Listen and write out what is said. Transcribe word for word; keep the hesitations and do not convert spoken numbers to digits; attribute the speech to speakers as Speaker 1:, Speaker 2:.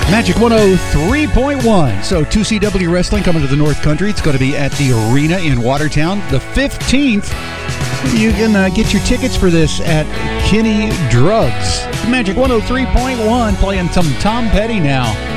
Speaker 1: Magic one oh three point one. So two C W Wrestling coming to the North Country. It's going to be at the Arena in Watertown the fifteenth. You can uh, get your tickets for this at Kenny Drugs. Magic one oh three point one playing some Tom Petty now.